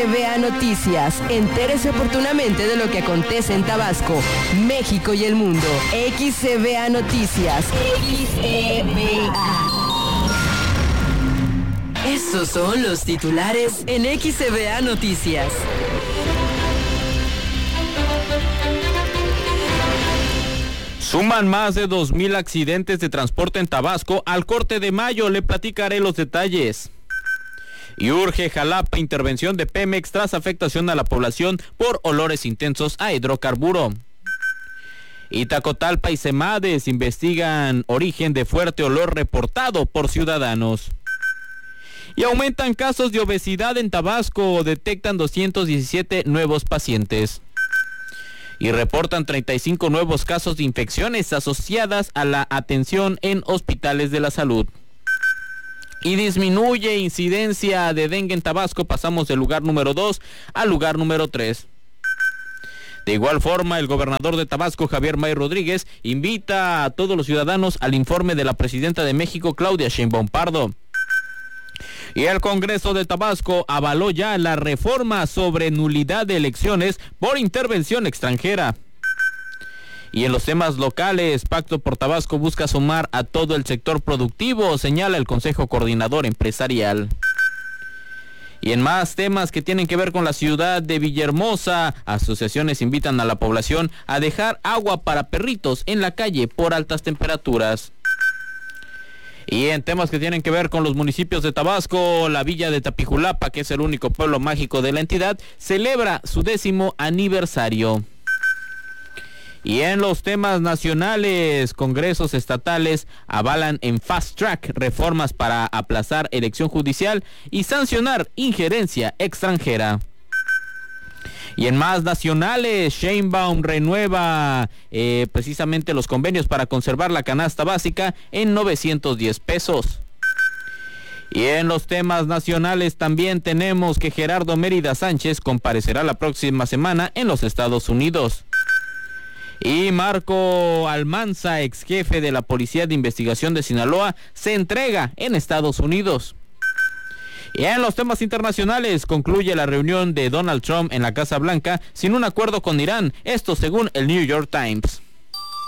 XCBA Noticias. Entérese oportunamente de lo que acontece en Tabasco, México y el mundo. XCBA Noticias. XCBA. Estos son los titulares en XCBA Noticias. Suman más de 2,000 accidentes de transporte en Tabasco al corte de mayo. Le platicaré los detalles. Y urge Jalapa intervención de Pemex tras afectación a la población por olores intensos a hidrocarburo. Y Tacotalpa y Semades investigan origen de fuerte olor reportado por ciudadanos. Y aumentan casos de obesidad en Tabasco, detectan 217 nuevos pacientes. Y reportan 35 nuevos casos de infecciones asociadas a la atención en hospitales de la salud. Y disminuye incidencia de dengue en Tabasco, pasamos del lugar número 2 al lugar número 3. De igual forma, el gobernador de Tabasco, Javier May Rodríguez, invita a todos los ciudadanos al informe de la presidenta de México, Claudia Sheinbaum Pardo. Y el Congreso de Tabasco avaló ya la reforma sobre nulidad de elecciones por intervención extranjera. Y en los temas locales, Pacto por Tabasco busca sumar a todo el sector productivo, señala el Consejo Coordinador Empresarial. Y en más temas que tienen que ver con la ciudad de Villahermosa, asociaciones invitan a la población a dejar agua para perritos en la calle por altas temperaturas. Y en temas que tienen que ver con los municipios de Tabasco, la villa de Tapijulapa, que es el único pueblo mágico de la entidad, celebra su 10º aniversario. Y en los temas nacionales, congresos estatales avalan en fast track reformas para aplazar elección judicial y sancionar injerencia extranjera. Y en más nacionales, Sheinbaum renueva precisamente los convenios para conservar la canasta básica en 910 pesos. Y en los temas nacionales también tenemos que Gerardo Mérida Sánchez comparecerá la próxima semana en los Estados Unidos. Y Marco Almanza, ex jefe de la Policía de Investigación de Sinaloa, se entrega en Estados Unidos. Y en los temas internacionales, concluye la reunión de Donald Trump en la Casa Blanca sin un acuerdo con Irán, esto según el New York Times.